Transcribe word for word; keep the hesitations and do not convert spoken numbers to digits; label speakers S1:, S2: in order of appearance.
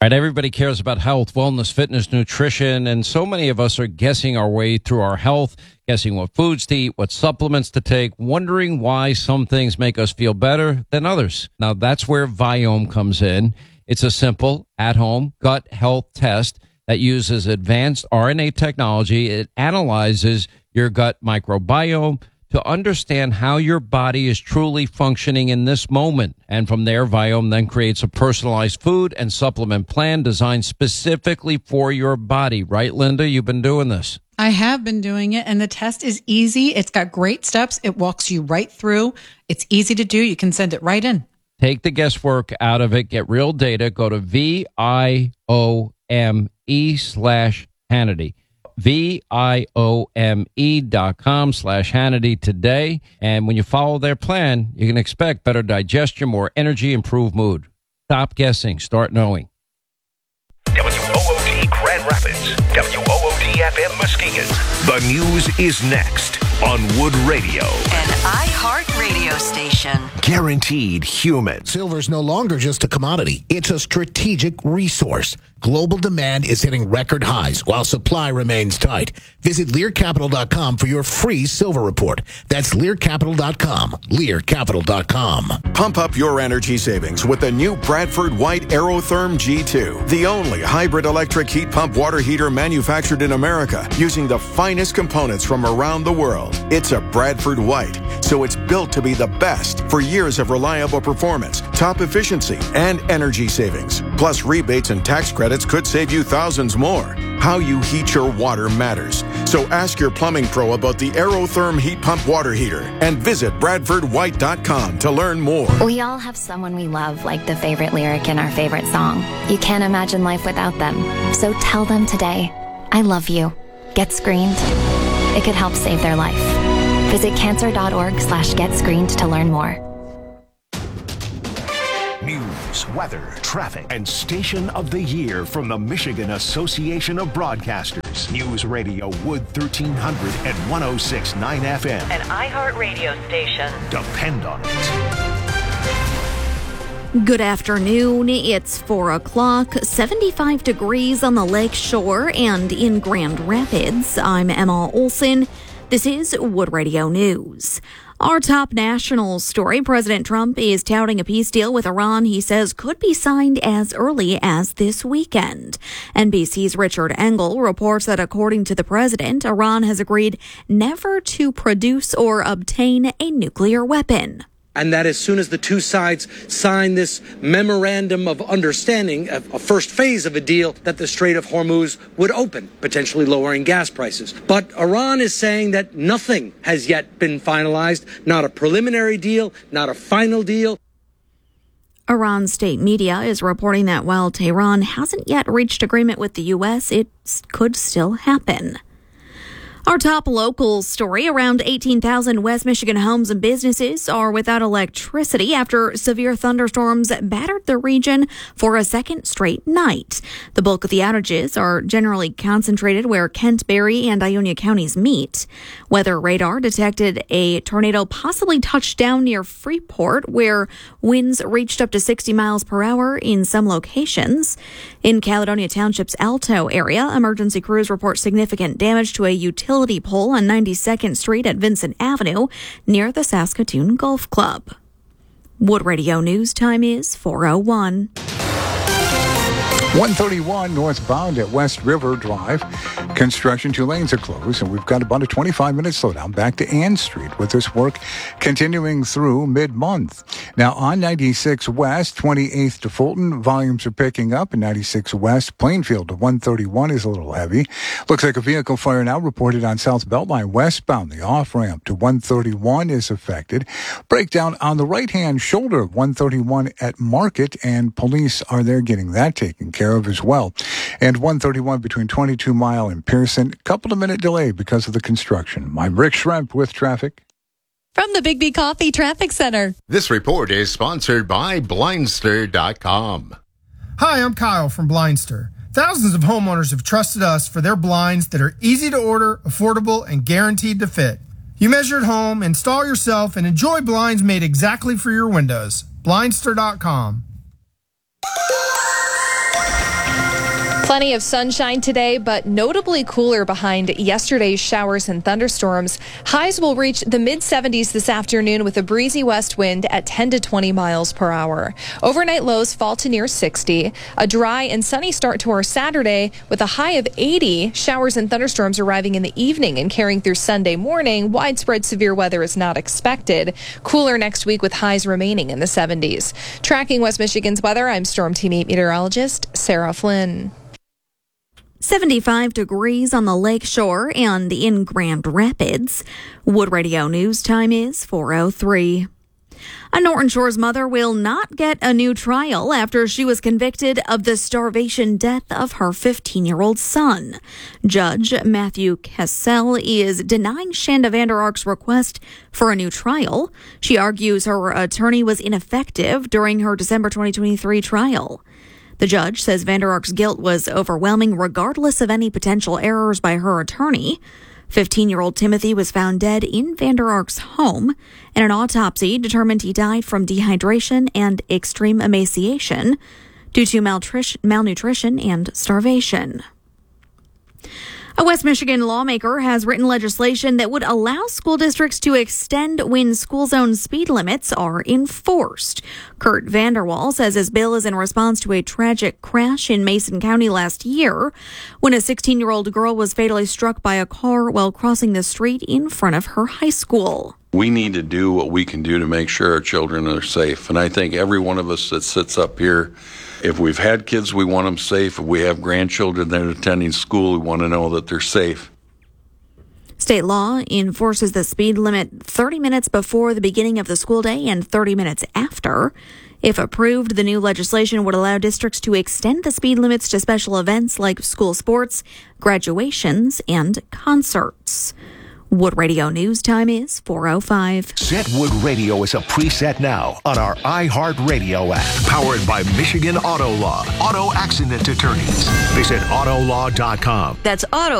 S1: Right, everybody cares about health, wellness, fitness, nutrition, and so many of us are guessing our way through our health, guessing what foods to eat, what supplements to take, wondering why some things make us feel better than others. Now, that's where Viome comes in. It's a simple, at-home gut health test that uses advanced R N A technology. It analyzes your gut microbiome to understand how your body is truly functioning in this moment. And from there, Viome then creates a personalized food and supplement plan designed specifically for your body. Right, Linda? You've been doing this.
S2: I have been doing it, and the test is easy. It's got great steps. It walks you right through. It's easy to do. You can send it right in.
S1: Take the guesswork out of it. Get real data. Go to V I O M E slash Hannity. V-I-O-M-E dot com slash Hannity today. And when you follow their plan, you can expect better digestion, more energy, improved mood. Stop guessing. Start knowing.
S3: W O O D Grand Rapids. W O O D F M Muskegon. The news is next on Wood Radio.
S4: An iHeart radio station.
S3: Guaranteed human.
S5: Silver's no longer just a commodity. It's a strategic resource. Global demand is hitting record highs while supply remains tight. Visit Lear Capital dot com for your free silver report. That's Lear Capital dot com. Lear Capital dot com.
S6: Pump up your energy savings with the new Bradford White Aerotherm G two, the only hybrid electric heat pump water heater manufactured in America using the finest components from around the world. It's a Bradford White, so it's built to be the best for years of reliable performance, top efficiency, and energy savings. Plus, rebates and tax credits could save you thousands more. How you heat your water matters. So ask your plumbing pro about the Aerotherm heat pump water heater and visit Bradford White dot com to learn more.
S7: We all have someone we love, like the favorite lyric in our favorite song. You can't imagine life without them. So tell them today, I love you. Get screened. It could help save their life. Visit cancer.org slash get screened to learn more.
S3: News, weather, traffic, and station of the year from the Michigan Association of Broadcasters. News Radio Wood thirteen hundred and one oh six point nine F M.
S4: An iHeart radio station.
S3: Depend on it.
S8: Good afternoon. It's four o'clock, seventy-five degrees on the lake shore and in Grand Rapids. I'm Emma Olson. This is Wood Radio News. Our top national story, President Trump is touting a peace deal with Iran he says could be signed as early as this weekend. N B C's Richard Engel reports that according to the president, Iran has agreed never to produce or obtain a nuclear weapon.
S9: And that as soon as the two sides sign this memorandum of understanding, a, a first phase of a deal, that the Strait of Hormuz would open, potentially lowering gas prices. But Iran is saying that nothing has yet been finalized, not a preliminary deal, not a final deal.
S8: Iran state media is reporting that while Tehran hasn't yet reached agreement with the U S, it could still happen. Our top local story, around eighteen thousand West Michigan homes and businesses are without electricity after severe thunderstorms battered the region for a second straight night. The bulk of the outages are generally concentrated where Kent, Berry, and Ionia counties meet. Weather radar detected a tornado possibly touched down near Freeport, where winds reached up to sixty miles per hour in some locations. In Caledonia Township's Alto area, emergency crews report significant damage to a utility pole on ninety-second Street at Vincent Avenue near the Saskatoon Golf Club. Wood Radio News time is four oh one.
S10: one thirty-one northbound at West River Drive. Construction, two lanes are closed, and we've got about a twenty-five minute slowdown back to Ann Street with this work continuing through mid-month. Now, on ninety-six West, twenty-eighth to Fulton, volumes are picking up. And ninety-six West, Plainfield to one thirty-one is a little heavy. Looks like a vehicle fire now reported on South Beltline westbound. The off-ramp to one thirty-one is affected. Breakdown on the right-hand shoulder of one thirty-one at Market, and police are there getting that taken care of as well. And one thirty-one between twenty-two Mile and Pearson, couple of minute delay because of the construction. I'm Rick Schremp with traffic.
S11: From the Big B Coffee Traffic Center.
S12: This report is sponsored by Blindster dot com.
S13: Hi, I'm Kyle from Blindster. Thousands of homeowners have trusted us for their blinds that are easy to order, affordable, and guaranteed to fit. You measure at home, install yourself, and enjoy blinds made exactly for your windows. Blindster dot com.
S14: Plenty of sunshine today, but notably cooler behind yesterday's showers and thunderstorms. Highs will reach the mid seventies this afternoon with a breezy west wind at ten to twenty miles per hour. Overnight lows fall to near sixty. A dry and sunny start to our Saturday with a high of eighty. Showers and thunderstorms arriving in the evening and carrying through Sunday morning. Widespread severe weather is not expected. Cooler next week with highs remaining in the seventies. Tracking West Michigan's weather, I'm Storm Team eight meteorologist Sarah Flynn.
S8: seventy-five degrees on the lake shore and in Grand Rapids. Wood Radio News time is four oh three. A Norton Shores mother will not get a new trial after she was convicted of the starvation death of her fifteen-year-old son. Judge Matthew Kessel is denying Shanda Vander Ark's request for a new trial. She argues her attorney was ineffective during her December twenty twenty-three trial. The judge says Vander Ark's guilt was overwhelming regardless of any potential errors by her attorney. fifteen-year-old Timothy was found dead in Vander Ark's home, and an autopsy determined he died from dehydration and extreme emaciation due to maltrition, malnutrition and starvation. A West Michigan lawmaker has written legislation that would allow school districts to extend when school zone speed limits are enforced. Kurt Vanderwall says his bill is in response to a tragic crash in Mason County last year when a sixteen-year-old girl was fatally struck by a car while crossing the street in front of her high school.
S15: We need to do what we can do to make sure our children are safe. And I think every one of us that sits up here, if we've had kids, we want them safe. If we have grandchildren that are attending school, we want to know that they're safe.
S8: State law enforces the speed limit thirty minutes before the beginning of the school day and thirty minutes after. If approved, the new legislation would allow districts to extend the speed limits to special events like school sports, graduations, and concerts. Wood Radio News time is four oh five.
S3: Set Wood Radio is a preset now on our iHeartRadio app. Powered by Michigan Auto Law. Auto accident attorneys. Visit auto law dot com.
S4: That's auto